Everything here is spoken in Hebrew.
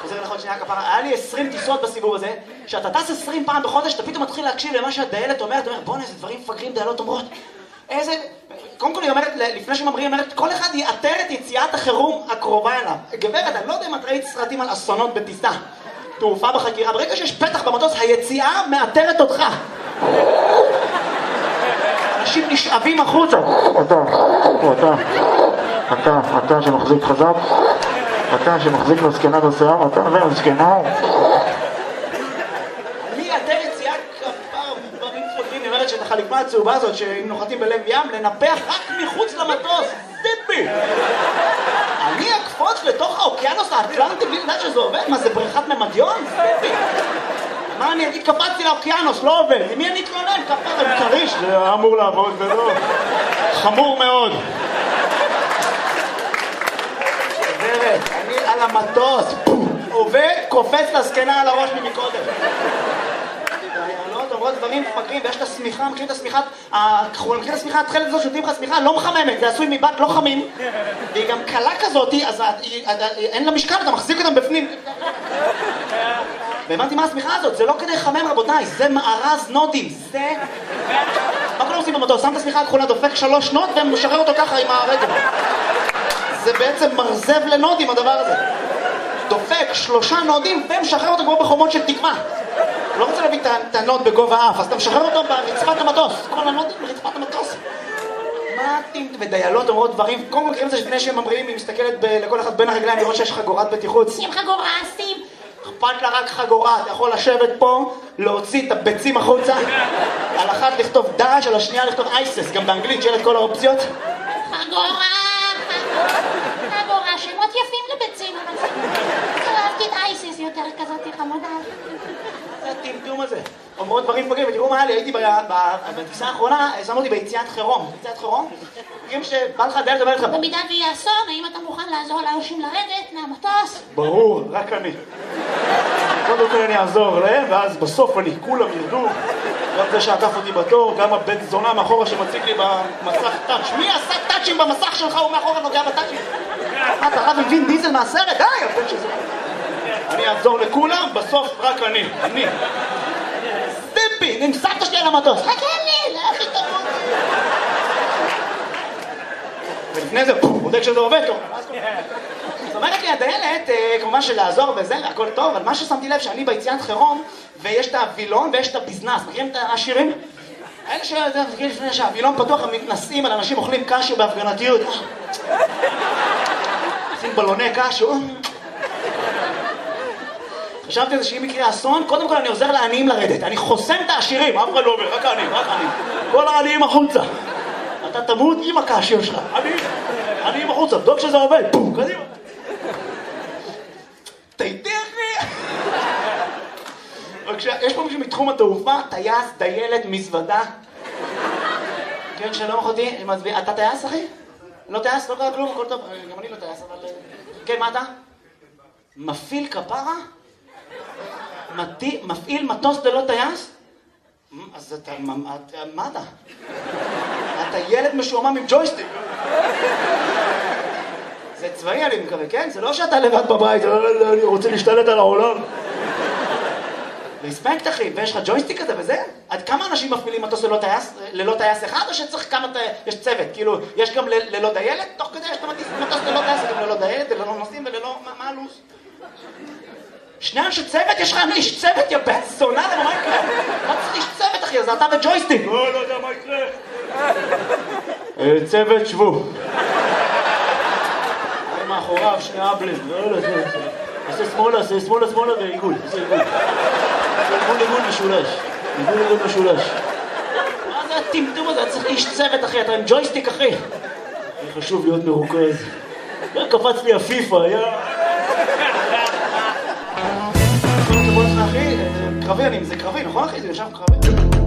חוזר לך עוד שנייה כפרה, היה לי 20 טיסות בסיבוב הזה, שאתה טס 20 פעם בחודש, אתה פתאום מתחיל להקשיב למה שהדיילת אומרת, אתה אומר, בוא'נה, איזה דברים מפגרים דיילות אומרות. איזה... קודם כל היא אומרת, לפני שממרים, היא אומרת, כל אחד יאתר את יציאת החירום הקרובה אליו. גברת, אני לא יודע אם את ראית סרטים על אסונות בטיסה, תעופה בחקירה, ברגע שיש פתח במטוס, היציאה מאתרת אותך. אנשים נשאבים החוצה. אתה שמחזיק חזק, אתה שמחזיק לזקנה בשיער, אתה והזקנה. אני אתר יציאה כפר דברים פוגעים, נראית שאת החליפה הצהובה הזאת שאם נוחתים בלב ים, לנפח רק מחוץ למטוס. טיפי! אני אקפוץ לתוך האוקיינוס האטלנטי בלי לדעת שזה עובד? מה זה בריכת ממדיון? טיפי! מה אני אגיד? קפצתי לאוקיינוס, לא עובד. למי אני אתלונן? כפר עם קריש. זה אמור לעבוד ולא. חמור מאוד. אני על המטוס, עובד, קופץ לזקנה על הראש ממקודם. דיילות אומרות דברים מפגרים, ויש את השמיכה, מכירים את השמיכה, מכירים את השמיכה, התחלת הזאת שותים לך שמיכה, לא מחממת, זה עשוי מבט לא חמים, והיא גם קלה כזאת, אז אין לה משקל, אתה מחזיק אותם בפנים. והבנתי מה השמיכה הזאת, זה לא כדי לחמם רבותיי, זה מארז נודים, זה... מה כולם עושים במטוס? שם את השמיכה הכחולה, דופק 3 נוד ומשחרר אותו ככה עם הרגל. זה בעצם מרזב לנודים הדבר הזה. דופק 3 נודים ומשחרר אותו כמו בחומות של תקווה. לא רוצה להביא את הנוד בגובה אף, אז אתה משחרר אותו ברצפת המטוס. כל הנודים ברצפת המטוס. מה אתם ודיילות אומרות דברים? קודם כל מכירים את זה לפני שהם ממריאים, היא מסתכלת לכל אחד בין הרגליים לראות שיש חגורת בטיחות. שים חגורה, שים. אכפת לה רק חגורה, אתה יכול לשבת פה, להוציא את הביצים החוצה, על אחת לכתוב דאעש, על השנייה לכתוב אייסס, גם באנגלית שיהיה את כל האופציות. חגורה, שמות יפים לביצים, אבל אהבתי את אייסס יותר כזאת חמודה. זה הטמטום הזה. אומרות דברים פוגעים, ותראו מה היה לי, הייתי בטיסה האחרונה, שמו אותי ביציאת חירום. יציאת חירום? תראים שבא לך דיילת אומר לך... במידה ויהיה אסון, האם אתה מוכן לעזור לאנשים לרדת מהמטוס? ברור, רק אני. קודם כל אני אעזור להם, ואז בסוף כולם ירדו. גם זה שעקף אותי בתור, גם הבן זונה מאחורה שמציג לי במסך טאץ'. מי עשה טאצ'ים במסך שלך? הוא מאחורה נוגע בטאצ'ים. אתה רב עם וין דיזל מהסרט? די, הבן שזה... אני אעזור לכולם, בסוף רק אני. סטיפי, נמסעת שלי על המטוס. חכה לי, לאחי תמות. ולפני זה, בודק שזה עובד טוב. זאת אומרת לי הדיילת, כמובן שלעזור וזה, הכל טוב, אבל מה ששמתי לב שאני ביציאת חירום, ויש את הווילון ויש את הביזנס. מכירים את השירים? האלה לפני שהווילון פתוח, הם מתנסים על אנשים אוכלים קשו בהפגנתיות. עושים בלוני קשו. חשבתי על זה שאם יקרה אסון, קודם כל אני עוזר לעניים לרדת. אני חוסם את העשירים, אף אחד לא אומר, רק העניים, רק העניים. כל העניים החוצה. אתה תמות עם הקשו שלך. עניים החוצה, בדוק שזה עובד. פום, קדימה. תייתי אחי. בבקשה, יש פה מישהו מתחום התעופה, טייס, דיילת, מזוודה. כן, שלום אחותי, אתה טייס אחי? לא טייס, לא קרה כלום, הכל טוב. גם אני לא טייס, אבל... כן, מה אתה? מפעיל כפרה? מפעיל מטוס ללא טייס? אז אתה... מה אתה? אתה ילד משועמם עם ג'ויסטיק. זה צבאי אני מקווה, כן? זה לא שאתה לבד בבית, אני רוצה להשתלט על העולם. רספקט אחי, ויש לך ג'ויסטיק כזה וזה? עד כמה אנשים מפעילים מטוס ללא טייס אחד, או שצריך כמה יש צוות? כאילו, יש גם ללא דיילת? תוך כדי יש את המטוס ללא טייס, גם ללא דיילת, ללא נוסעים וללא... מה הלו"ז? שני אנשי צוות? יש לך איש צוות, יא בן זונה, מה יקרה? אתה צריך איש צוות אחי, אז אתה וג'ויסטיק. לא יודע מה יקרה. צוות שבו. אני מאחוריו, שני אבלים. עושה שמאלה ועיגול. עיגול משולש. עיגול משולש. מה זה הטמטום הזה? אתה צריך איש צוות אחי, אתה עם ג'ויסטיק אחי. חשוב להיות מרוכז. קפץ לי הפיפה, אחי, קרבי, זה קרבי, נכון אחי? זה יושב קרבי?